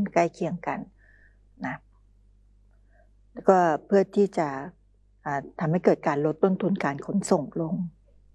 ใกล้เคียงกันนะแล้วก็เพื่อที่จะทำให้เกิดการลดต้นทุนการขนส่งลง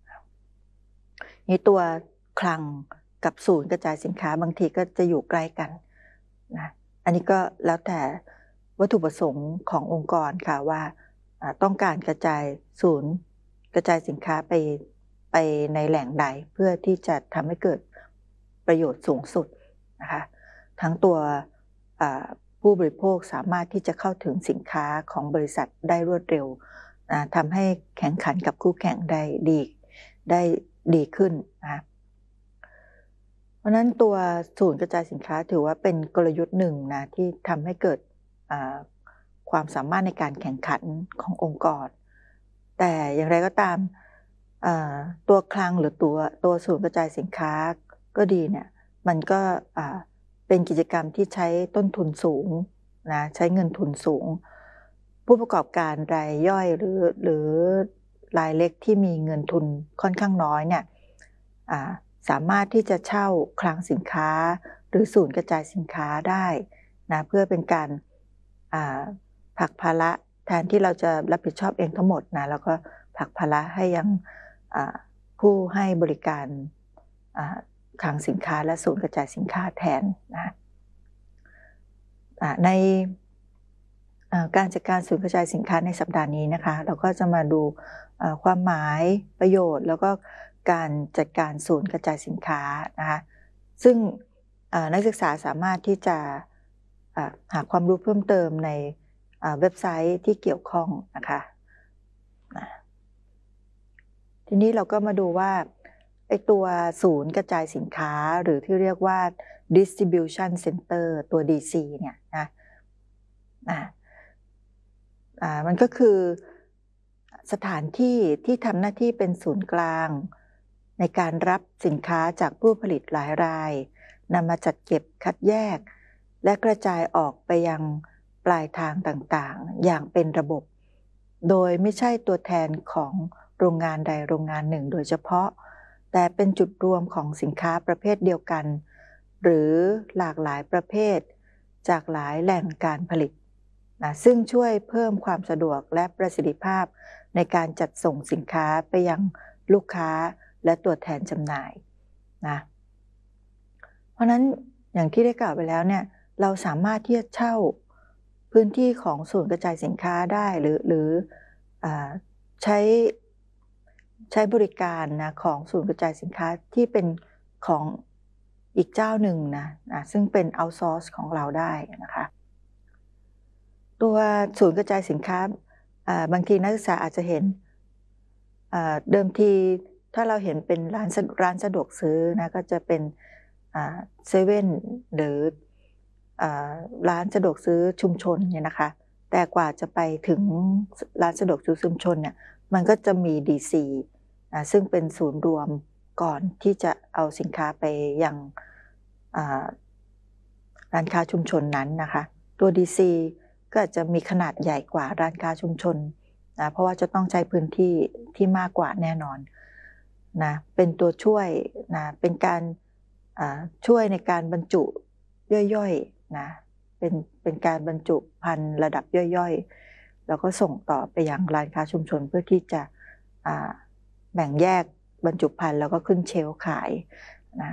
นี่ตัวคลังกับศูนย์กระจายสินค้าบางทีก็จะอยู่ใกล้กันนะอันนี้ก็แล้วแต่วัตถุประสงค์ขององค์กรค่ะว่าต้องการกระจายศูนย์กระจายสินค้าไปในแหล่งใดเพื่อที่จะทำให้เกิดประโยชน์สูงสุดนะคะทั้งตัวผู้บริโภคสามารถที่จะเข้าถึงสินค้าของบริษัทได้รวดเร็วทำให้แข่งขันกับคู่แข่งได้ดีขึ้นนะเพราะนั้นตัวศูนย์กระจายสินค้าถือว่าเป็นกลยุทธ์หนึ่งนะที่ทำให้เกิดความสามารถในการแข่งขันขององค์กรแต่อย่างไรก็ตามตัวคลังหรือตัวศูนย์กระจายสินค้าก็ดีเนี่ยมันก็เป็นกิจกรรมที่ใช้ต้นทุนสูงนะใช้เงินทุนสูงผู้ประกอบการรายย่อยหรือรายเล็กที่มีเงินทุนค่อนข้างน้อยเนี่ยสามารถที่จะเช่าคลังสินค้าหรือศูนย์กระจายสินค้าได้นะเพื่อเป็นการผลักภาระแทนที่เราจะรับผิดชอบเองทั้งหมดนะแล้วก็ผลักภาระให้ยังผู้ให้บริการคลังสินค้าและศูนย์กระจายสินค้าแทนนะในการจัดการศูนย์กระจายสินค้าในสัปดาห์นี้นะคะเราก็จะมาดูความหมายประโยชน์แล้วก็การจัดการศูนย์กระจายสินค้านะคะซึ่งนักศึกษาสามารถที่จะหาความรู้เพิ่มเติมในเว็บไซต์ที่เกี่ยวข้องนะคะทีนี้เราก็มาดูว่าไอ้ตัวศูนย์กระจายสินค้าหรือที่เรียกว่า distribution center ตัว DC เนี่ยนะมันก็คือสถานที่ที่ทำหน้าที่เป็นศูนย์กลางในการรับสินค้าจากผู้ผลิตหลายรายนำมาจัดเก็บคัดแยกและกระจายออกไปยังปลายทางต่างๆอย่างเป็นระบบโดยไม่ใช่ตัวแทนของโรงงานใดโรงงานหนึ่งโดยเฉพาะแต่เป็นจุดรวมของสินค้าประเภทเดียวกันหรือหลากหลายประเภทจากหลายแหล่งการผลิตนะซึ่งช่วยเพิ่มความสะดวกและประสิทธิภาพในการจัดส่งสินค้าไปยังลูกค้าและตัวแทนจำหน่ายนะเพราะนั้นอย่างที่ได้กล่าวไปแล้วเนี่ยเราสามารถที่จะเช่าพื้นที่ของศูนย์กระจายสินค้าได้หรือใช้บริการนะของศูนย์กระจายสินค้าที่เป็นของอีกเจ้าหนึ่งนะซึ่งเป็น outsource ของเราได้นะคะตัวศูนย์กระจายสินค้าบางทีนักศึกษาอาจจะเห็นเดิมทีถ้าเราเห็นเป็นร้านสะดวกซื้อนะก็จะเป็นเซเว่นหรือร้านสะดวกซื้อชุมชนเนี่ยนะคะแต่กว่าจะไปถึงร้านสะดวกซื้อชุมชนเนี่ยมันก็จะมี DC ซึ่งเป็นศูนย์รวมก่อนที่จะเอาสินค้าไปยังร้านค้าชุมชนนั้นนะคะตัว DC ก็อาจจะมีขนาดใหญ่กว่าร้านค้าชุมชนนะเพราะว่าจะต้องใช้พื้นที่ที่มากกว่าแน่นอนนะเป็นตัวช่วยนะเป็นการช่วยในการบรรจุย่อยๆนะเป็นการบรรจุภัณฑ์ระดับย่อยๆแล้วก็ส่งต่อไปยังร้านค้าชุมชนเพื่อที่จะแบ่งแยกบรรจุภัณฑ์แล้วก็ขึ้นเชลฟ์ขายนะ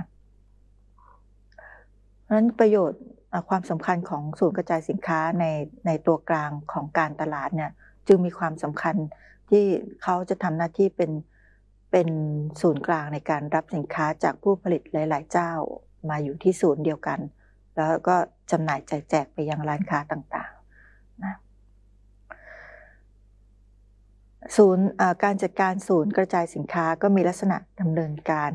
เพราะฉะนั้นประโยชน์ความสำคัญของศูนย์กระจายสินค้าในตัวกลางของการตลาดเนี่ยจึงมีความสำคัญที่เขาจะทำหน้าที่เป็นศูนย์กลางในการรับสินค้าจากผู้ผลิตหลายๆเจ้ามาอยู่ที่ศูนย์เดียวกันแล้วก็จำหน่ายแจกไปยังร้านค้าต่างๆนะศูนย์การจัดการศูนย์กระจายสินค้าก็มีลักษณะดำเนินการ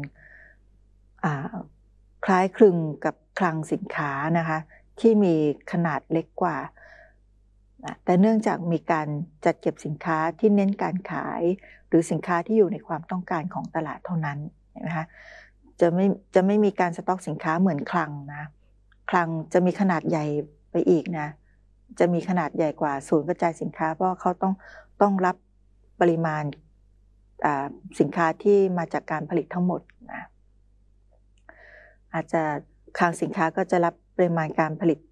คล้ายคลึงกับคลังสินค้านะคะที่มีขนาดเล็กกว่าแต่เนื่องจากมีการจัดเก็บสินค้าที่เน้นการขายหรือสินค้าที่อยู่ในความต้องการของตลาดเท่านั้นนะคะจะไม่มีการสต็อกสินค้าเหมือนคลังนะคลังจะมีขนาดใหญ่ไปอีกนะจะมีขนาดใหญ่กว่าศูนย์กระจายสินค้าเพราะเขาต้องรับปริมาณสินค้าที่มาจากการผลิตทั้งหมดนะอาจจะคลังสินค้าก็จะรับปริมาณการผลิต